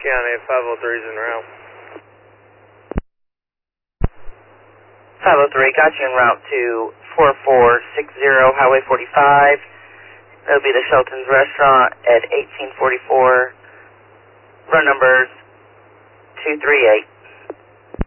County 503's en route. 503, got you en route to 4460 Highway 45. That'll be the Shelton's Restaurant at 1844. Run numbers 238.